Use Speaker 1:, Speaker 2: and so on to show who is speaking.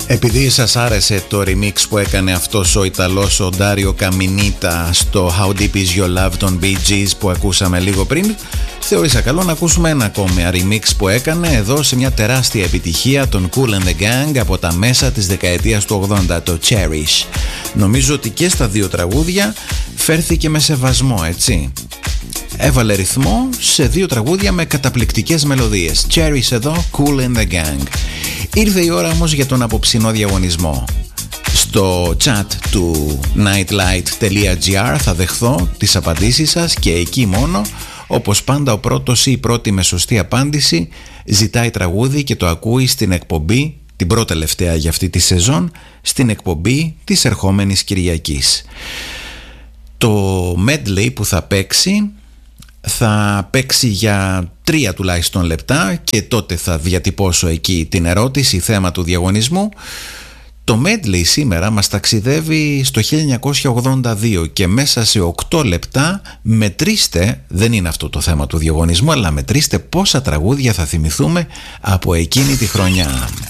Speaker 1: Επειδή σας άρεσε το remix που έκανε αυτός ο Ιταλός ο Ντάριο Καμινίτα στο How Deep Is Your Love των Bee Gees που ακούσαμε λίγο πριν, θεώρησα καλό να ακούσουμε ένα ακόμη remix που έκανε εδώ σε μια τεράστια επιτυχία των Kool and the Gang από τα μέσα της δεκαετίας του 80, το Cherish. Νομίζω ότι και στα δύο τραγούδια φέρθηκε με σεβασμό, έτσι. Έβαλε ρυθμό σε δύο τραγούδια με καταπληκτικές μελωδίες. Cherish εδώ, Kool and the Gang. Ήρθε η ώρα όμως για τον απόψινό διαγωνισμό. Στο chat του nightlight.gr θα δεχθώ τις απαντήσεις σας και εκεί μόνο, όπως πάντα, ο πρώτος ή η πρώτη με σωστή απάντηση ζητάει τραγούδι και το ακούει στην εκπομπή, την πρώτη τελευταία για αυτή τη σεζόν, στην εκπομπή της ερχόμενης Κυριακής. Το medley που θα παίξει για 3 τουλάχιστον λεπτά και τότε θα διατυπώσω εκεί την ερώτηση, θέμα του διαγωνισμού. Το medley σήμερα μας ταξιδεύει στο 1982 και μέσα σε 8 λεπτά μετρήστε, δεν είναι αυτό το θέμα του διαγωνισμού, αλλά μετρήστε πόσα τραγούδια θα θυμηθούμε από εκείνη τη χρονιά.